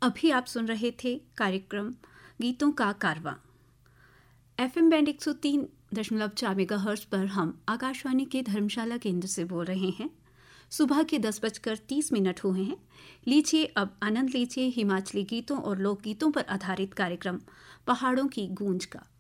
अभी आप सुन रहे थे कार्यक्रम गीतों का कारवां। FM बैंड 103.4 मेगाहर्ट्ज पर हम आकाशवाणी के धर्मशाला केंद्र से बोल रहे हैं। सुबह के 10:30 हुए हैं। लीजिए अब आनंद लीजिए हिमाचली गीतों और लोकगीतों पर आधारित कार्यक्रम पहाड़ों की गूंज का।